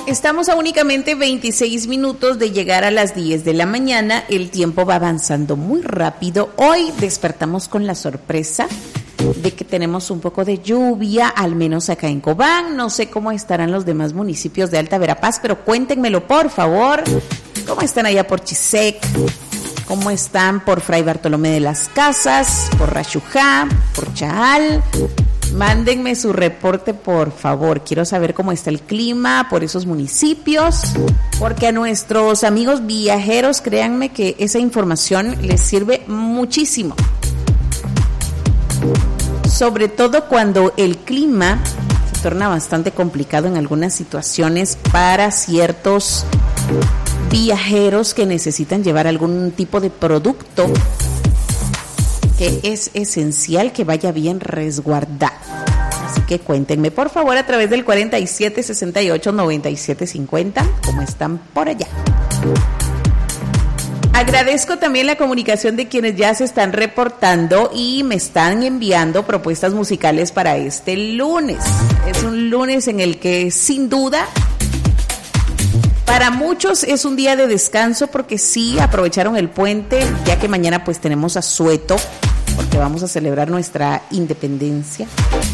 Estamos a únicamente 26 minutos de llegar a las 10 de la mañana. El tiempo va avanzando muy rápido. Hoy despertamos con la sorpresa de que tenemos un poco de lluvia, al menos acá en Cobán. No sé cómo estarán los demás municipios de Alta Verapaz, pero cuéntenmelo por favor. ¿Cómo están allá por Chisec? ¿Cómo están por Fray Bartolomé de las Casas? ¿Por Rachujá? ¿Por Chaal? Mándenme su reporte, por favor. Quiero saber cómo está el clima por esos municipios, porque a nuestros amigos viajeros, créanme que esa información les sirve muchísimo. Sobre todo cuando el clima se torna bastante complicado en algunas situaciones para ciertos viajeros que necesitan llevar algún tipo de producto que es esencial que vaya bien resguardado. Así que cuéntenme por favor a través del 4768-9750 cómo están por allá. Agradezco también la comunicación de quienes ya se están reportando y me están enviando propuestas musicales para este lunes. Es un lunes en el que sin duda para muchos es un día de descanso porque sí aprovecharon el puente, ya que mañana pues tenemos asueto porque vamos a celebrar nuestra independencia.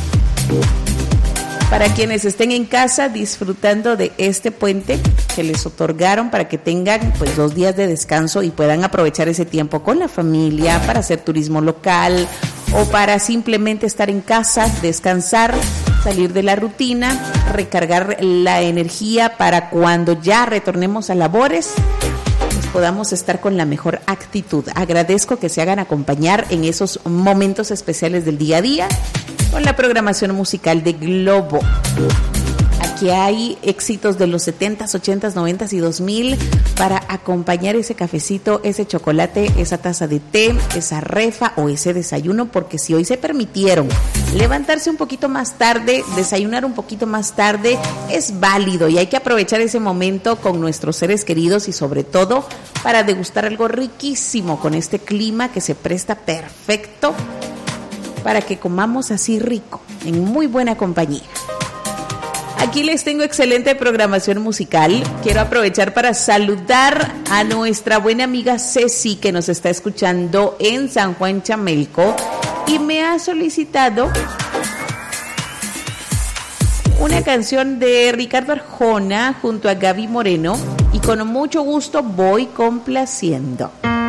Para quienes estén en casa disfrutando de este puente que les otorgaron para que tengan pues 2 días de descanso y puedan aprovechar ese tiempo con la familia para hacer turismo local o para simplemente estar en casa, descansar, salir de la rutina, recargar la energía para cuando ya retornemos a labores pues podamos estar con la mejor actitud. Agradezco que se hagan acompañar en esos momentos especiales del día a día con la programación musical de Globo. Aquí hay éxitos de los 70s, 80s, 90s y 2000 para acompañar ese cafecito, ese chocolate, esa taza de té, esa refa o ese desayuno, porque si hoy se permitieron levantarse un poquito más tarde, desayunar un poquito más tarde, es válido y hay que aprovechar ese momento con nuestros seres queridos y sobre todo para degustar algo riquísimo con este clima que se presta perfecto para que comamos así rico, en muy buena compañía. Aquí les tengo excelente programación musical. Quiero aprovechar para saludar a nuestra buena amiga Ceci, que nos está escuchando en San Juan Chamelco y me ha solicitado una canción de Ricardo Arjona junto a Gaby Moreno y con mucho gusto voy complaciendo.